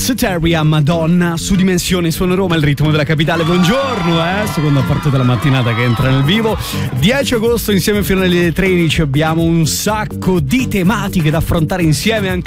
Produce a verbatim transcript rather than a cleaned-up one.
Soteria Madonna su Dimensioni Suono Roma, il ritmo della capitale. Buongiorno, eh? Seconda parte della mattinata che entra nel vivo. dieci agosto insieme fino alle tredici abbiamo un sacco di tematiche da affrontare insieme, anche